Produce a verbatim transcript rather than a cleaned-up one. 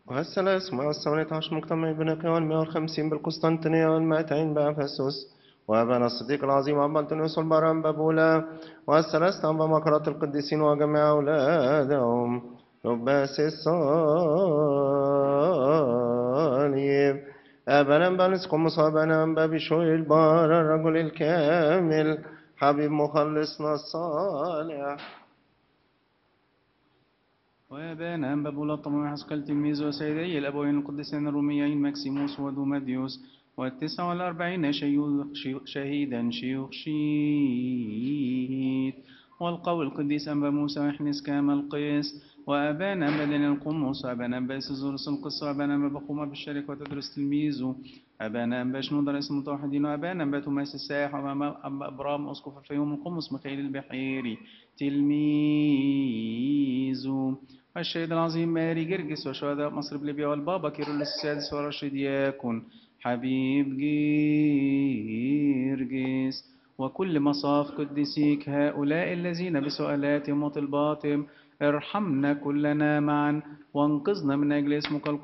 والثلاث مع الثمانية عشر مجتمع بنقيا والمئة والخمسين بالقسطنطينية والمائتين بأفسس وأبانا الصديق العظيم أبا أنطونيوس والبرام بابولا والثلاثة أنبا مقرات القديسين وجميع أولادهم لباس الصليب أبانا بانس قمص أبانا بابي شوي البار الرجل الكامل حبيب مخلصنا الصالح وأبانا أنبا بولا الطموح حسقل تلميذ وسيدي الأبوين القديسين الروميين ماكسيموس ودوماديوس والتسعة والأربعين شيوخ شيوخ شهيدا شيوخ شيد والقول القديس أنبا موسى وحنس كامل القيس وأبانا أنبا دين القمص وأبانا أنبا سزورس القصة وأبانا أنبا بخومة بالشركة وتدرس تلميذه أبانا أنبا شنود رئيس المتوحدين وأبانا أنبا تماس الساح وأبانا أنبا أبرام أسقف الفيوم القمص ميخائيل البحيري تلميذه الشهيد العظيم ماري جرجس وشهداء مصر بليبيا والبابا كيرلس السادس ورشيد ياكن حبيب جرجس وكل مصاف قدسيك هؤلاء الذين بسؤالاتهم وطلباتهم ارحمنا كلنا معا وانقذنا من أجل اسمك القدوس